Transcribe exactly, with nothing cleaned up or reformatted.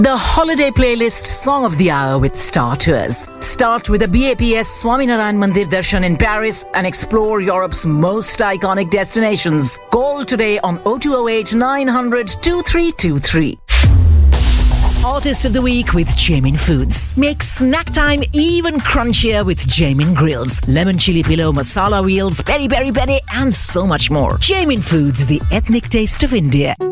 The holiday playlist song of the hour with Star Tours. Start with the B A P S Swaminarayan Mandir Darshan in Paris and explore Europe's most iconic destinations. Call today on oh two oh eight, nine hundred, two three two three. Artist of the Week with Jamin Foods. Make snack time even crunchier with Jamin Grills. Lemon chili pillow, masala wheels, peri peri peri and so much more. Jamin Foods, the ethnic taste of India.